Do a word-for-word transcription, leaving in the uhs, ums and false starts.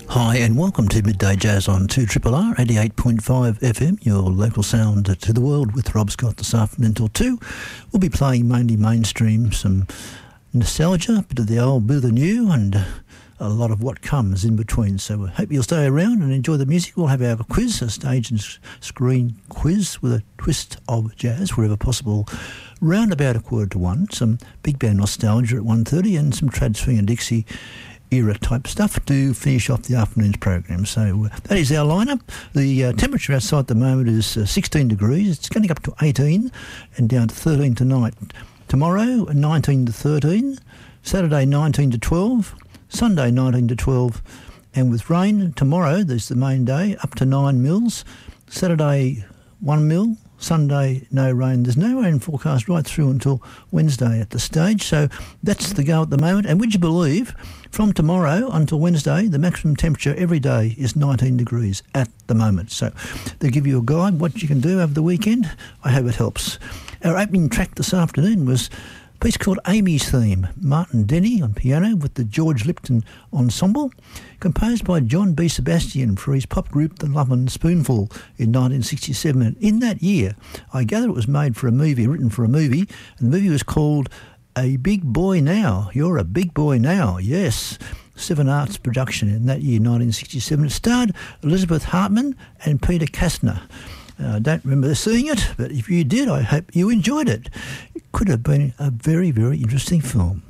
Hi and welcome to Midday Jazz on two R R R eighty-eight point five F M, your local sound to the world with Rob Scott this afternoon until two. We'll be playing mainly mainstream, some nostalgia, a bit of the old, bit of the new, and a lot of what comes in between. So I hope you'll stay around and enjoy the music. We'll have our quiz, a stage and screen quiz with a twist of jazz wherever possible, round about a quarter to one. Some big band nostalgia at one thirty and some trad swing and Dixie era type stuff to finish off the afternoon's program. So uh, that is our lineup. The uh, temperature outside at the moment is uh, sixteen degrees. It's going up to eighteen and down to thirteen tonight. Tomorrow, nineteen to thirteen. Saturday, nineteen to twelve. Sunday, nineteen to twelve. And with rain, tomorrow, there's the main day, up to nine mils. Saturday, one mil. Sunday, no rain. There's no rain forecast right through until Wednesday at the stage. So that's the go at the moment. And would you believe, from tomorrow until Wednesday, the maximum temperature every day is nineteen degrees at the moment. So they give you a guide what you can do over the weekend. I hope it helps. Our opening track this afternoon was a piece called Amy's Theme. Martin Denny on piano with the George Lipton Ensemble, composed by John B. Sebastian for his pop group The Lovin' Spoonful in nineteen sixty-seven. And in that year, I gather it was made for a movie, written for a movie, and the movie was called A Big Boy Now. You're a Big Boy Now, yes. Seven Arts production in that year, nineteen sixty-seven. It starred Elizabeth Hartman and Peter Kastner. Uh, I don't remember seeing it, but if you did, I hope you enjoyed it. It could have been a very, very interesting film.